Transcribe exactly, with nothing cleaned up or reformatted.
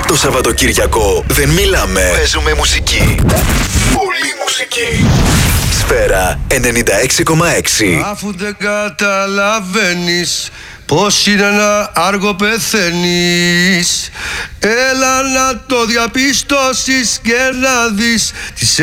Το Σαββατοκύριακο δεν μιλάμε, παίζουμε μουσική. Πολύ μουσική. Σφαίρα ενενήντα έξι κόμμα έξι. Αφού δεν καταλαβαίνεις πως είναι να άργο πεθαίνεις, έλα να το διαπιστώσεις και να δεις τις